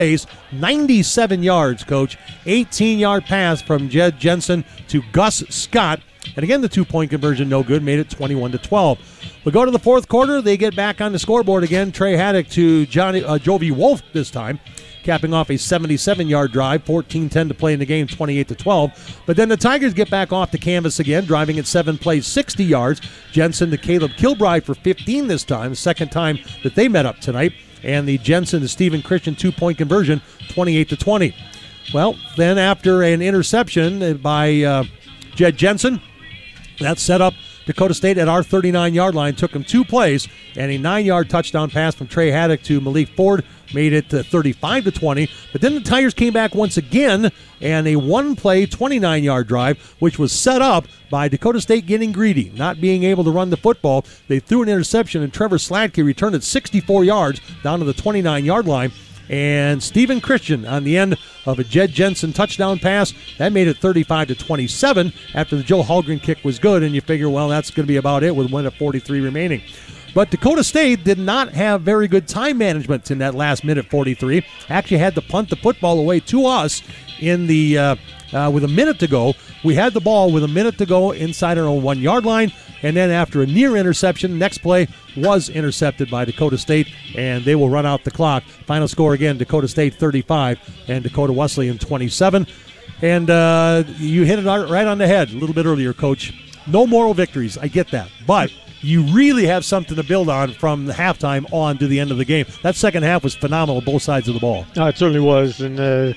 97 yards, Coach. 18-yard pass from Jed Jensen to Gus Scott. And again, the two-point conversion no good, made it 21-12. We go to the fourth quarter. They get back on the scoreboard again. Trey Haddock to Jovi Wolf this time, capping off a 77-yard drive, 14-10 to play in the game, 28-12. But then the Tigers get back off the canvas again, driving at 7 plays, 60 yards. Jensen to Caleb Kilbride for 15 this time, the second time that they met up tonight. And the Jensen to Stephen Christian two-point conversion, 28-20. Well, then after an interception by Jed Jensen, that set up Dakota State at our 39-yard line. Took them 2 plays, and a 9-yard touchdown pass from Trey Haddock to Malik Ford made it 35-20. But then the Tigers came back once again, and a 1-play, 29-yard drive, which was set up by Dakota State getting greedy, not being able to run the football. They threw an interception, and Trevor Sladke returned it 64 yards down to the 29-yard line. And Stephen Christian on the end of a Jed Jensen touchdown pass. That made it 35-27 after the Joe Hallgren kick was good, and you figure, well, that's going to be about it with 1:43 remaining. But Dakota State did not have very good time management in that last minute 43. Actually had to punt the football away to us in the with a minute to go. We had the ball with a minute to go inside our own 1-yard line, and then after a near interception, next play was intercepted by Dakota State, and they will run out the clock. Final score again, Dakota State 35 and Dakota Wesleyan 27. And you hit it right on the head a little bit earlier, Coach. No moral victories, I get that, but you really have something to build on from the halftime on to the end of the game. That second half was phenomenal, both sides of the ball. It certainly was. And,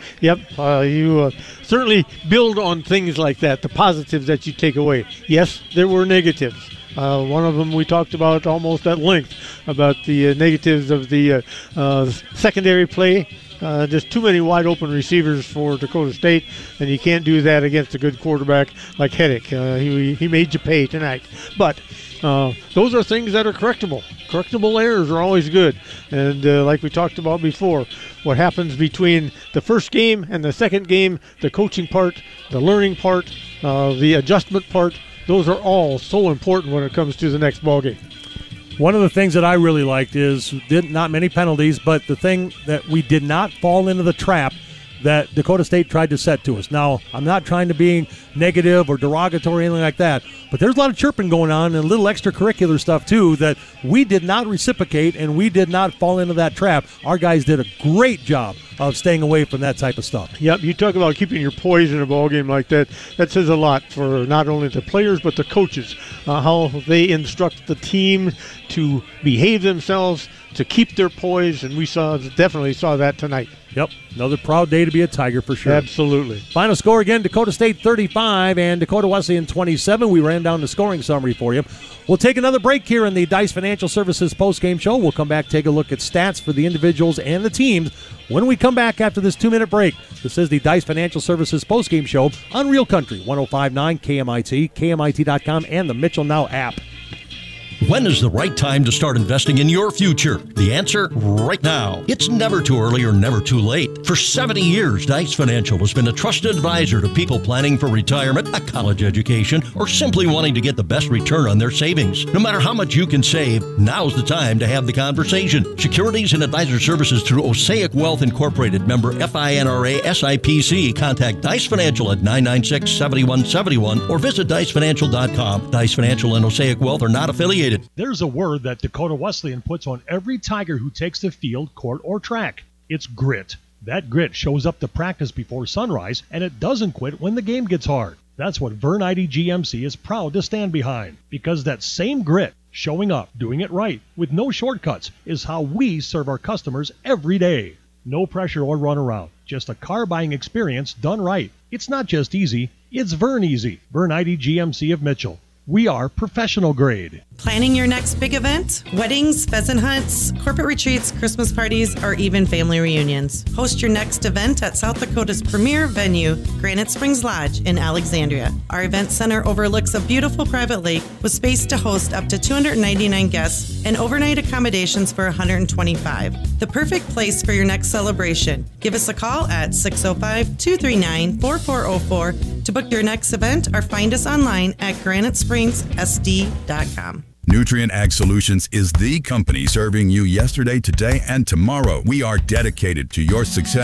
you certainly build on things like that, the positives that you take away. Yes, there were negatives. One of them we talked about almost at length, about the negatives of the secondary play. Just too many wide open receivers for Dakota State, and you can't do that against a good quarterback like Haddock. He made you pay tonight. But those are things that are correctable. Correctable errors are always good. And like we talked about before, what happens between the first game and the second game, the coaching part, the learning part, the adjustment part, those are all so important when it comes to the next ball game. One of the things that I really liked is not many penalties, but the thing that we did not fall into the trap that Dakota State tried to set to us. Now, I'm not trying to be negative or derogatory or anything like that, but there's a lot of chirping going on and a little extracurricular stuff, too, that we did not reciprocate and we did not fall into that trap. Our guys did a great job of staying away from that type of stuff. Yep, you talk about keeping your poise in a ball game like that. That says a lot for not only the players but the coaches, how they instruct the team to behave themselves, to keep their poise, and we definitely saw that tonight. Yep, another proud day to be a Tiger for sure. Absolutely. Final score again, Dakota State 35 and Dakota Wesleyan 27. We ran down the scoring summary for you. We'll take another break here in the Dice Financial Services postgame show. We'll come back, take a look at stats for the individuals and the teams when we come back after this 2-minute break. This is the Dice Financial Services postgame show on Real Country 105.9 KMIT, KMIT.com, and the Mitchell Now app. When is the right time to start investing in your future? The answer, right now. It's never too early or never too late. For 70 years, Dice Financial has been a trusted advisor to people planning for retirement, a college education, or simply wanting to get the best return on their savings. No matter how much you can save, now's the time to have the conversation. Securities and advisor services through Osaic Wealth Incorporated, member FINRA SIPC. Contact Dice Financial at 996-7171 or visit dicefinancial.com. Dice Financial and Osaic Wealth are not affiliated. There's a word that Dakota Wesleyan puts on every Tiger who takes the field, court, or track. It's grit. That grit shows up to practice before sunrise, and it doesn't quit when the game gets hard. That's what Vern ID GMC is proud to stand behind, because that same grit, showing up, doing it right, with no shortcuts, is how we serve our customers every day. No pressure or runaround, just a car buying experience done right. It's not just easy, it's Vern Easy. Vern ID GMC of Mitchell. We are professional grade. Planning your next big event? Weddings, pheasant hunts, corporate retreats, Christmas parties, or even family reunions. Host your next event at South Dakota's premier venue, Granite Springs Lodge in Alexandria. Our event center overlooks a beautiful private lake with space to host up to 299 guests and overnight accommodations for 125. The perfect place for your next celebration. Give us a call at 605-239-4404 to book your next event or find us online at granitespringsSD.com. Nutrient Ag Solutions is the company serving you yesterday, today, and tomorrow. We are dedicated to your success.